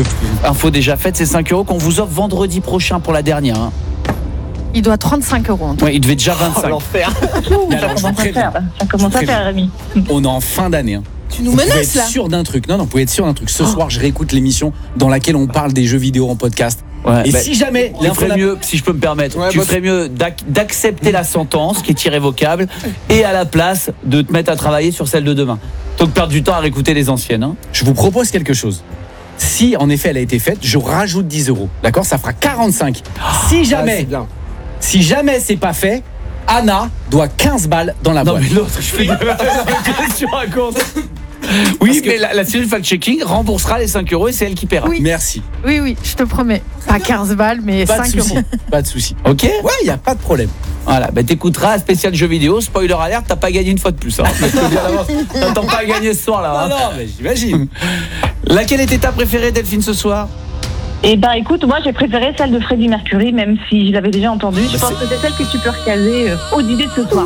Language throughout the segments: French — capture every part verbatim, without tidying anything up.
peux plus. Info déjà faite, c'est cinq euros qu'on vous offre vendredi prochain pour la dernière. Hein. Il doit trente-cinq euros. Ouais, il devait déjà vingt-cinq. Oh, l'enfer. Mais Ça alors, je vous commence à préviens. faire, ça commence à faire, Rémi. On est en fin d'année. Hein. Tu nous Vous pouvez menaces être là. sûr d'un truc. Non, non, vous pouvez être sûr d'un truc. Ce soir, je réécoute l'émission dans laquelle on parle des jeux vidéo en podcast. Ouais, Et bah, si jamais tu l'info ferais n'a- mieux, si je peux me permettre, Ouais, tu bah, ferais mieux d'ac- d'accepter la sentence qui est irrévocable et à la place de te mettre à travailler sur celle de demain. Plutôt que perdre du temps à réécouter les anciennes. Hein. je vous propose quelque chose. Si en effet elle a été faite, je rajoute dix euros. D'accord, ça fera quarante-cinq. Si Ah, c'est jamais, bien. si jamais c'est pas fait, Anna doit quinze balles dans la Non boîte. mais l'autre, je fais qu'est-ce que tu racontes. Oui, Parce que- mais la, la cellule fact-checking remboursera les cinq euros et c'est elle qui paiera. Oui. Merci. Oui, oui, je te promets. Pas quinze balles, mais Pas de cinq souci. euros. Pas de souci. Ok. Ouais, il y a pas de problème. Voilà, bah t'écouteras spécial jeu vidéo, spoiler alert, t'as pas gagné une fois de plus. Hein. Je te le dis à l'avance. T'attends pas à gagner ce soir là. Non, Hein. non, mais j'imagine. Laquelle était ta préférée, Delphine, ce soir? Et bah écoute, moi j'ai préféré celle de Freddie Mercury, même si je l'avais déjà entendue. Je Bah, pense que c'est celle que tu peux recaser euh, aux idées de ce soir.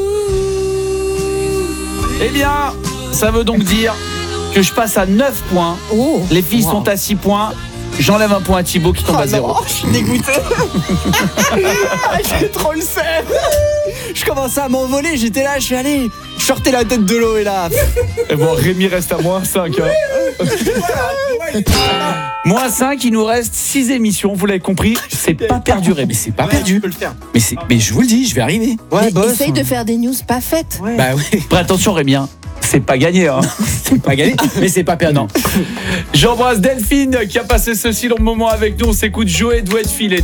Eh bien, ça veut donc dire que je passe à neuf points. Oh. Les filles Wow. sont à six points. J'enlève un point à Thibaut qui tombe Oh à zéro. non, je suis dégoûté. Ah, j'ai trop le seum. Je commençais à m'envoler, j'étais là, je suis allé. Je sortais la tête de l'eau et là. Et bon, Rémi reste à moins cinq. Hein. moins cinq, il nous reste six émissions, vous l'avez compris. C'est pas perdu, Mais Rémi. c'est pas Ouais, perdu. tu peux le faire. Mais, c'est, mais je vous le dis, je vais arriver. Ouais, Mais boss. essaye de faire des news pas faites. Ouais. Bah oui, Après, attention, Rémi, hein, c'est pas gagné. Hein. c'est pas gagné, mais c'est pas perdu. Non. J'embrasse Delphine qui a passé ce si long moment avec nous. On s'écoute Joey Douetfield.